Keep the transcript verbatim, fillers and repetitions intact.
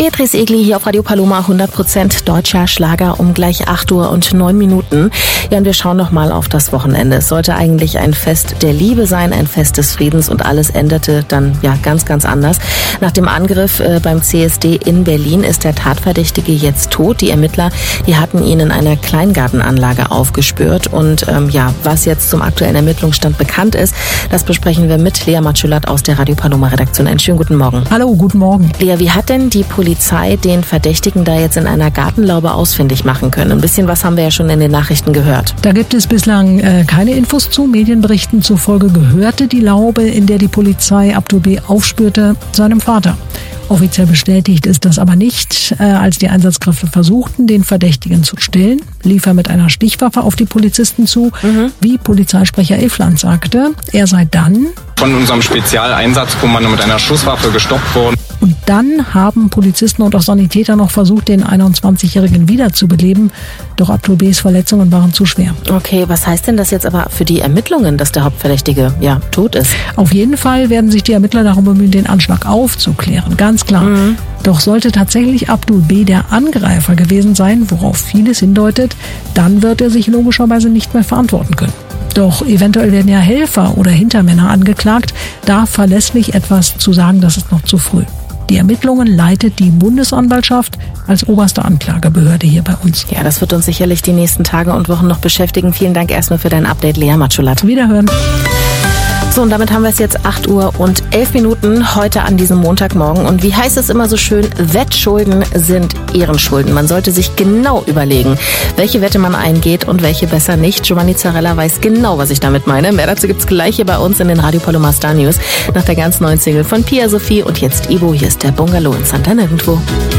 Beatrice Egli hier auf Radio Paloma, hundert Prozent deutscher Schlager um gleich acht Uhr und neun Minuten. Ja, und wir schauen noch mal auf das Wochenende. Es sollte eigentlich ein Fest der Liebe sein, ein Fest des Friedens, und alles endete dann ja ganz, ganz anders. Nach dem Angriff äh, beim C S D in Berlin ist der Tatverdächtige jetzt tot. Die Ermittler, die hatten ihn in einer Kleingartenanlage aufgespürt. Und ähm, ja, was jetzt zum aktuellen Ermittlungsstand bekannt ist, das besprechen wir mit Lea Matschulat aus der Radio Paloma Redaktion. Einen schönen guten Morgen. Hallo, guten Morgen. Lea, wie hat denn die Polizei den Verdächtigen da jetzt in einer Gartenlaube ausfindig machen können? Ein bisschen was haben wir ja schon in den Nachrichten gehört. Da gibt es bislang äh, keine Infos zu. Medienberichten zufolge gehörte die Laube, in der die Polizei Abdul B. aufspürte, seinem Vater. Offiziell bestätigt ist das aber nicht. Äh, als die Einsatzkräfte versuchten, den Verdächtigen zu stellen, lief er mit einer Stichwaffe auf die Polizisten zu. Mhm. Wie Polizeisprecher Elfland sagte, er sei dann von unserem Spezialeinsatzkommando mit einer Schusswaffe gestoppt worden. Und dann haben Polizisten und auch Sanitäter noch versucht, den einundzwanzigjährigen wiederzubeleben. Doch Abdul B.s Verletzungen waren zu schwer. Okay, was heißt denn das jetzt aber für die Ermittlungen, dass der Hauptverdächtige ja tot ist? Auf jeden Fall werden sich die Ermittler darum bemühen, den Anschlag aufzuklären. Ganz klar. Mhm. Doch sollte tatsächlich Abdul B. der Angreifer gewesen sein, worauf vieles hindeutet, dann wird er sich logischerweise nicht mehr verantworten können. Doch eventuell werden ja Helfer oder Hintermänner angeklagt. Da verlässlich etwas zu sagen, das ist noch zu früh. Die Ermittlungen leitet die Bundesanwaltschaft als oberste Anklagebehörde hier bei uns. Ja, das wird uns sicherlich die nächsten Tage und Wochen noch beschäftigen. Vielen Dank erstmal für dein Update, Lea Matschulat. Wiederhören. So, und damit haben wir es jetzt acht Uhr und elf Minuten heute an diesem Montagmorgen. Und wie heißt es immer so schön, Wettschulden sind Ehrenschulden. Man sollte sich genau überlegen, welche Wette man eingeht und welche besser nicht. Giovanni Zarella weiß genau, was ich damit meine. Mehr dazu gibt's gleich hier bei uns in den Radio Paloma Star News nach der ganz neuen Single von Pia Sophie und jetzt Ibo. Hier ist der Bungalow in Santa Nirgendwo.